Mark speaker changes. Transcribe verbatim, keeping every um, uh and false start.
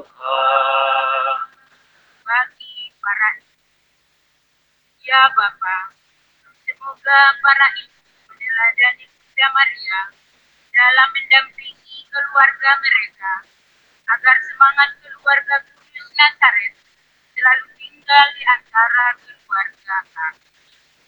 Speaker 1: Tuhan.
Speaker 2: Bagi para ibu, ya Bapa, semoga para ibu meneladani Bunda Maria dalam mendampingi keluarga mereka, agar semangat keluarga kudus Nazaret selalu tinggal di antara keluarga kami.